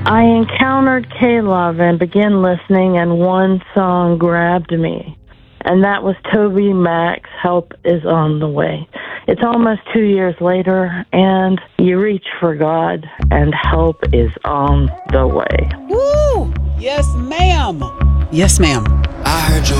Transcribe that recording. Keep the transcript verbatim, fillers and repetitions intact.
I encountered K-Love and began listening, and one song grabbed me, and that was Toby Mac's Help Is On The Way. It's almost two years later, and you reach for God, and help is on the way. Woo! Yes, ma'am. Yes, ma'am. I heard you